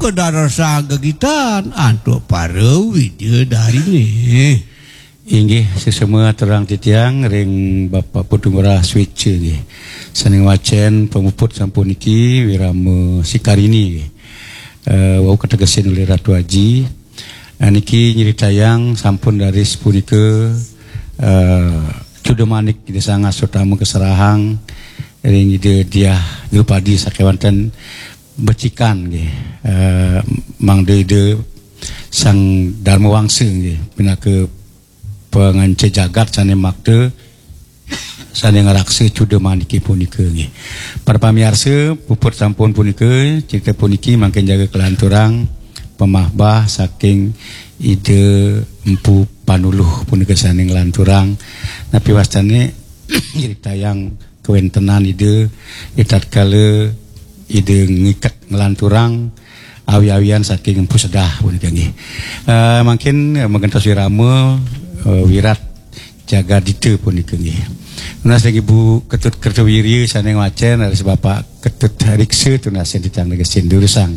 kedarasa gegitan antuk parew widya-dari nih. Inggih sesemua terang titiang ring Bapak Putumurah Switch nggih. Saning wacen pemuput sampun iki wirame sikarini nggih. Wau kategesin oleh Ratu Haji. Niki nyeritayang sampun dari sepunika Cudemanik di desa Ngasotamu Keserahang ring ide dia Drupadi sakewanten becikan nggih. Mang ide sang Dharma Wangsa nggih pinake pengance jagat sane makte sane ngarakse Cudemanik punika nggih. Para pamirsa puput sampun punika cerita puniki mangke jaga kelanturang pemahbah saking ide Empu Panuluh punika sane nglanturang napi wastane cerita yang kewentenan ide tatkala ide ngikat nglanturang awi-awian saking Empu Sedah punika nggih. Mungkin mengentos wirama wirat jaga dite punika nggih. Tunas lagi Bu Ketut Kertawiri saneng wacen dari Bapak Ketut Rikse tunas ditang negesin durusang.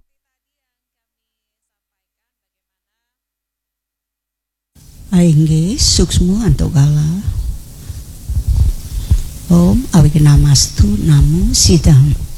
Aingge suksmu antuk gala. Om awik namastu namo sidam.